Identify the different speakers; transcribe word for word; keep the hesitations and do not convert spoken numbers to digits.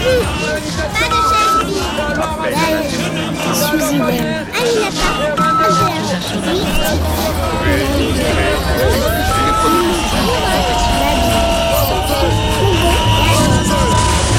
Speaker 1: Suzy, ouais. Ah, il a pas. Ah, j'ai un- oui.